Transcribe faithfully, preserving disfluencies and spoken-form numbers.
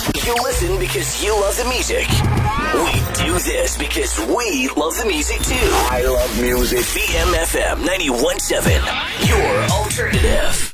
You listen because you love the music. We do this because we love the music too. I love music. V M F M ninety-one point seven, your alternative.